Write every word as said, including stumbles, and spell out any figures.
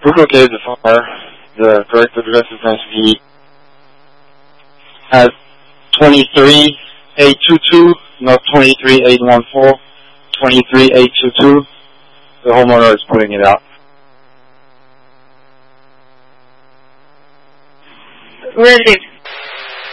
We're located the fire. The correct address is going to be at twenty-three eight two two, not twenty-three eight one four, twenty-three eight two two. The homeowner is putting it out. Where is it?